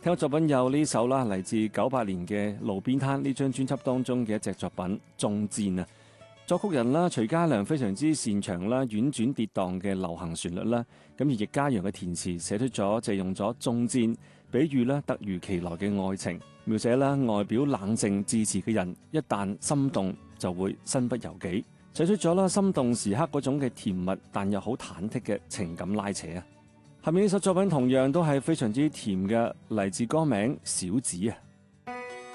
聽過作品有呢首啦，嚟自98年嘅《路邊攤》呢張專輯當中嘅一隻作品《中箭》啊。作曲人啦，徐嘉良非常之擅長啦，婉轉跌宕嘅流行旋律啦。咁而易家揚嘅填詞寫出咗就係用咗中箭，比喻啦突如其來嘅愛情，描寫啦外表冷靜自持嘅人，一旦心動就會身不由己，寫出咗啦心動時刻嗰種嘅甜蜜，但又好忐忑嘅情感拉扯啊。下面呢首作品同樣都係非常之甜嘅，嚟自歌名《小子》啊。